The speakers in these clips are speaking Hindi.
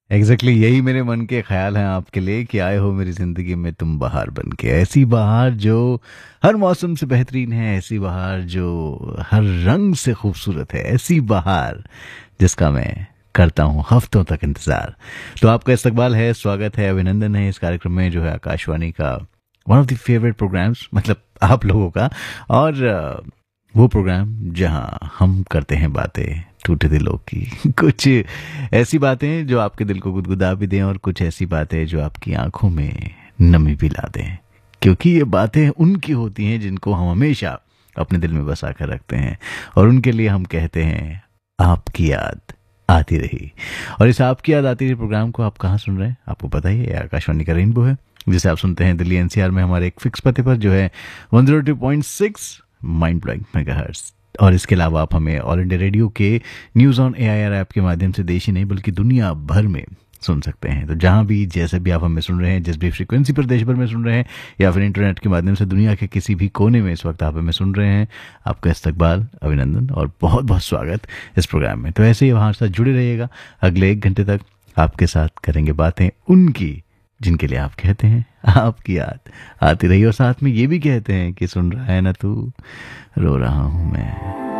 एग्जैक्टली यही मेरे मन के ख्याल हैं आपके लिए कि आए हो मेरी जिंदगी में तुम बहार बन के, ऐसी बहार जो हर मौसम से बेहतरीन है, ऐसी बहार जो हर रंग से खूबसूरत है, ऐसी बहार जिसका मैं करता हूँ हफ्तों तक इंतजार। तो आपका इस्तकबाल है, स्वागत है, अभिनंदन है इस कार्यक्रम में जो है आकाशवाणी का one of the favourite programmes, मतलब आप लोगों का। और वो प्रोग्राम जहां हम करते हैं बातें टूटे दिलों की कुछ ऐसी बातें जो आपके दिल को गुदगुदा भी दें और कुछ ऐसी बातें जो आपकी आंखों में नमी भी ला दें, क्योंकि ये बातें उनकी होती हैं जिनको हम हमेशा अपने दिल में बसा कर रखते हैं। और उनके लिए हम कहते हैं आपकी याद आती रही। और इस आपकी याद आती रही प्रोग्राम को आप कहाँ सुन रहे हैं आपको पता ही है, ये आकाशवाणी का रेनबो है जिसे आप सुनते हैं दिल्ली एनसीआर में हमारे एक फिक्स पते पर जो है 102.6 माइंड ब्लोइंग मेगाहर्ट्ज। और इसके अलावा आप हमें ऑल इंडिया रेडियो के न्यूज़ ऑन एआईआर ऐप के माध्यम से देश ही नहीं बल्कि दुनिया भर में सुन सकते हैं। तो जहां भी जैसे भी आप हमें सुन रहे हैं, जिस भी फ्रीक्वेंसी पर देश भर में सुन रहे हैं या फिर इंटरनेट के माध्यम से दुनिया के किसी भी कोने में इस वक्त आप हमें सुन रहे हैं, आपका इस्तकबाल, अभिनंदन और बहुत बहुत स्वागत इस प्रोग्राम में। तो ऐसे ही हमारे साथ जुड़े रहिएगा, अगले 1 घंटे तक आपके साथ करेंगे बातें उनकी जिनके लिए आप कहते हैं आपकी याद आती रही। और साथ में ये भी कहते हैं कि सुन रहा है ना तू, रो रहा हूं मैं।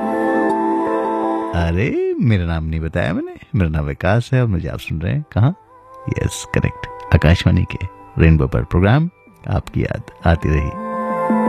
अरे मेरा नाम नहीं बताया मैंने, मेरा नाम विकास है और मुझे आप सुन रहे हैं कहाँ? यस करेक्ट, आकाशवाणी के रेनबो पर प्रोग्राम आपकी याद आती रही।